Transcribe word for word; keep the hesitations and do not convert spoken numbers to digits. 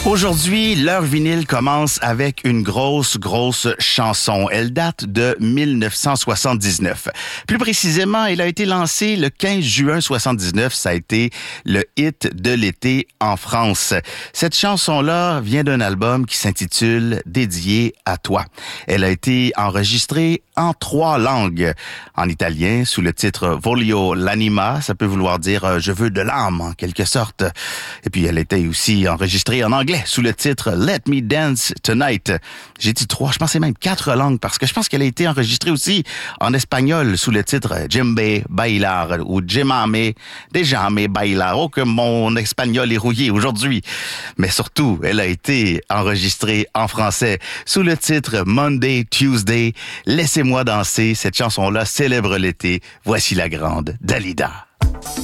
Aujourd'hui, l'heure vinyle commence avec une grosse, grosse chanson. Elle date de mille neuf cent soixante-dix-neuf. Plus précisément, elle a été lancée le quinze juin soixante-dix-neuf. Ça a été le hit de l'été en France. Cette chanson-là vient d'un album qui s'intitule « Dédié à toi ». Elle a été enregistrée en trois langues. En italien, sous le titre « Voglio l'anima », ça peut vouloir dire « je veux de l'âme » en quelque sorte. Et puis, elle était aussi enregistrée en anglais sous le titre « Let Me Dance Tonight ». J'ai dit trois, je pensais même quatre langues parce que je pense qu'elle a été enregistrée aussi en espagnol sous le titre « Djembe Bailar » ou « Djemame Dejame Bailar ». Oh, que mon espagnol est rouillé aujourd'hui. Mais surtout, elle a été enregistrée en français sous le titre « Monday, Tuesday ». Laissez-moi danser. Cette chanson-là célèbre l'été. Voici la grande Dalida.